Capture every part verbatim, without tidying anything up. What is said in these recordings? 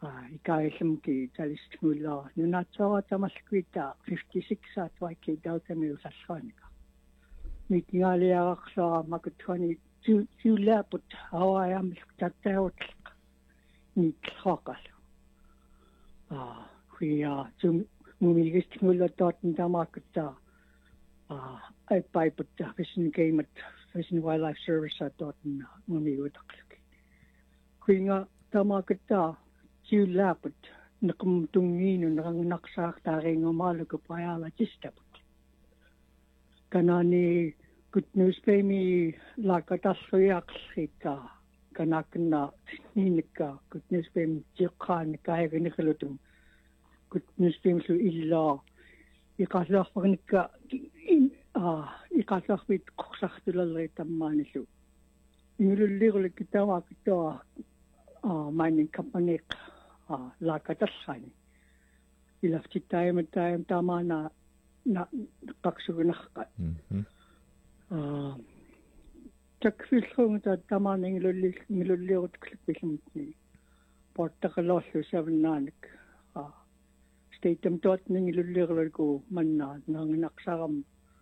икаиллумки талистмуллаа нунаатсоо тамалкуита fifty-six at вайки даутами усаллуаника митингаалиарарлаа макутхани тиулаапут хавааямл таттаавутлеқ нитлоқал а хуя zum мумигистмуллаттаатн тамааккутта а айпайпутта фишин геймат фишин wildlife service аттаатн мумигутақлуки хуинга тамааккутта тиулаапут некум тунгиину нерангнарсаартаарингумаалуку паяалатистапут канани good news pemi lakatalluiaqlita kanakna ninikka good news pem jiqaan kaayagnikhlutum good news pem su illa iqallaarparnikka ah iqallaarpit qorsartulalri tammaanilu ingulullirulik tawaqtua ah mining company ah lakatallani ilaftitaim taim tamana na qaqsugunarqa ah takfilhunga tamaning lulli ngululliut klipilumni portaqalollu savnaanik ah statem totning lullirlugu manna nangnaqsaram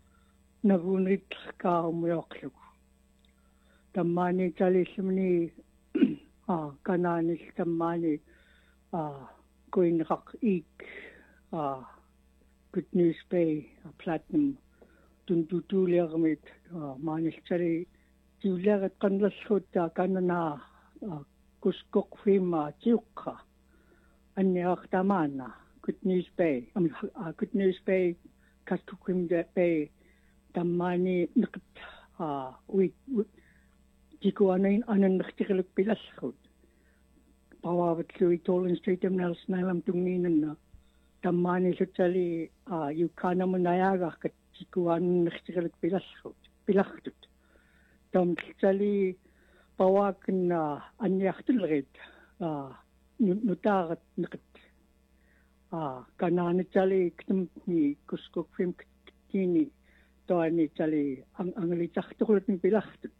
nagunritqaarumuyoqlugu tammani talillumni ah kananil tammani ah kuinraq ik ah good news bay platinum tuntutuliarmit maaniltari tiulagat qanlalluutta kanana kuskok fima tiukka anniaqtamana good news bay am good news bay kaskukim bay tammani niqt ah wi tikuanain anannertiriluk pilassut pawavatlu Torrens Street Nels nalam tunginanna tammani sutsali ah yukanamunayagaqat tikuannertiriluk pilassut pilachtut tamtsali pawakna anniartulrit ah nutaarat niqt ah kananitsali ktumni kuskok fim tini toani tali ang anglitarturulut pilachtut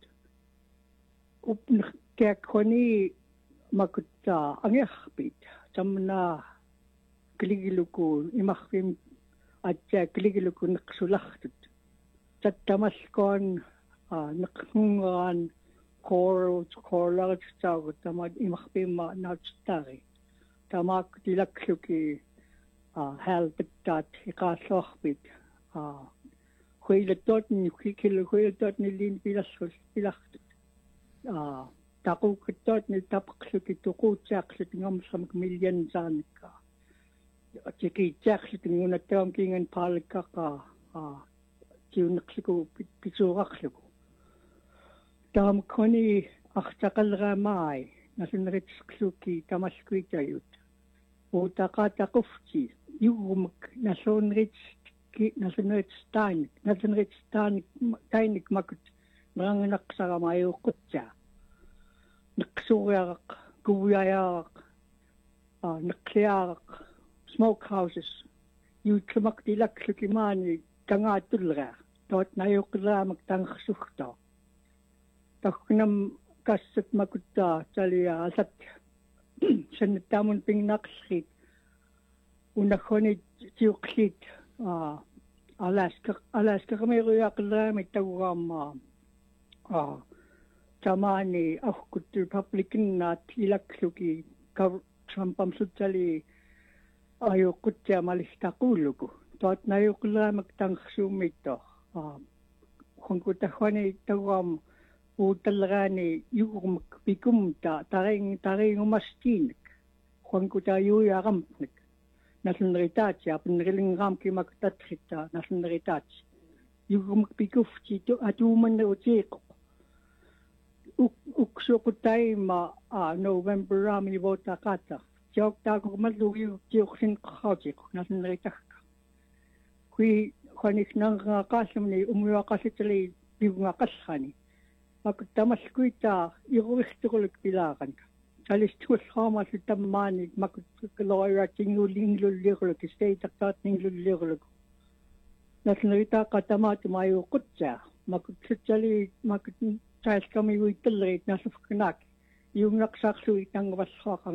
upn keakoni makutta angerpit tamna kligiluku imarfim atja kligiluku neqsulartut tattamalkoon neqhungaan coral coral tsagut tamad imarfimma nautstari tamak tilakluki halpittat iqaalluarpit huilattot ni kikil huilattot ni lin pilassul pilartut ah taqukattot ni tapqluki tuquutsaaqlut ngamsam million saanikka atiki unattam kingan paalakkaqa ah kiunneqluku pisuurarluku taam koni artaqalraamai nasunritsqluki tamalkuitayut utaqataqufti yuumak nasunrits nasunrits taanik nasunrits taanik taanik makut nrangnaqsaramayuqqutsa neqsuuriaraq kuviayaraq ah neqliaraq smoke houses yuutlumak tilaklukimaani tangaatulra toot nayuqlaamak tangersuhta taknam kassat makutta talia asat santamun pingnaqsrit unakhoni tiuqlit ah alaska alaska kameruyaqlaamit taguramma ah tamani ahkut republican nat ilakluki trumpam sutsali ayuqutja malistaquluku toot nayuqlaamak tangersuummitto ah hunkutahwani taguram uutalleraani yuurmak pikumta taring taringumastiinik huankuta yuuyaaramnik nasunneritaatsi apinnerilingeraamkimak tatritta nasunneritaatsi yuurmak pikufti tu atuumanna utiiqoq uksuqutaima a November raami votaqata tiuqtaakumallu tiuqsin qhautiq nasunneritagka kui huaniknarraaqaallumni umuaqallitali piungaqallani makutamalkuita iruirtuquluk pilaaranka alistuullaamallu tammaani makutloira tingulinglullirulik steitaqtaat ninglullirulik nasunneritaaqa tamaatumayuuqutsa makutsali makut tailkami uitellerit nasufknak iungaqsaarlui tangavallaaqa